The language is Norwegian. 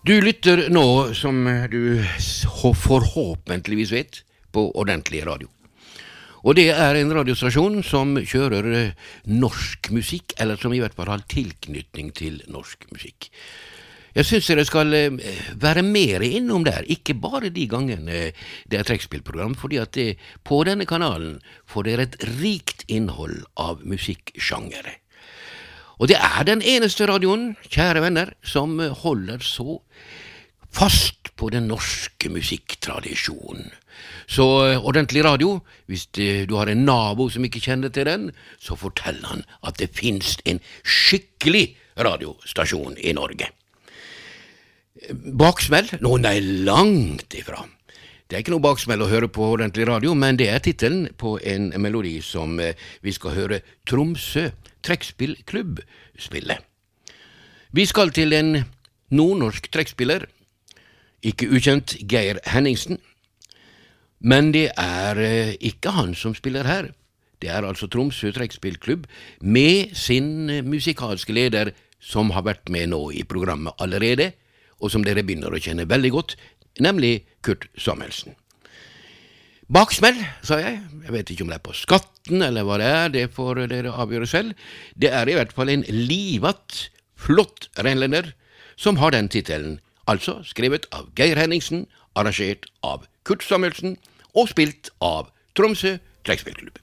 Du lytter nå, som du forhåpentligvis vet, på ordentlig radio. Og det er en radiostasjon som kjører norsk musikk, eller som i hvert fall har tilknytning til norsk musikk. Jeg synes dere skal være mer innom der, ikke bare de gangene det er trekkspillprogram, fordi at på denne kanalen får dere et rikt innhold av musikksjangere. Og det er den eneste radioen, kjære venner, som holder så fast på den norske musikktradisjonen. Så ordentlig radio, hvis du har en nabo som ikke kjenner til den, så fortell han at det finnes en skikkelig radiostasjon i Norge. Baksmell? Nå, nei, langt ifra. Det er ikke noe baksmell å høre på ordentlig radio, men det er titelen på en melodi som vi skal høre Tromsø trekkspillklubb spille. Vi skal til en nordnorsk trekkspiller, ikke ukjent Geir Henningsen, men det er ikke han som spiller her. Det er altså Tromsø trekkspillklubb med sin musikalske leder som har vært med nå i programmet allerede, og som dere begynner å kjenne veldig godt, nemlig Kurt Samuelsen. Baksmell, sa jeg. Jeg vet ikke om det er på skatten, eller hva det får dere avgjøre selv. Det er i hvert fall en livat, flott renlender, som har den titelen, altså skrevet av Geir Henningsen, arrangert av Kurt Samuelsen, og spilt av Tromsø trekkspillklubb.